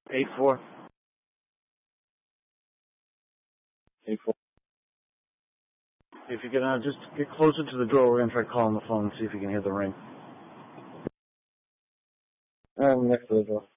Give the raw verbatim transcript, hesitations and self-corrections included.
Eight four. Eight four. If you can uh, just get closer to the door, we're gonna try calling the phone and see if you can hear the ring. I'm next to the door.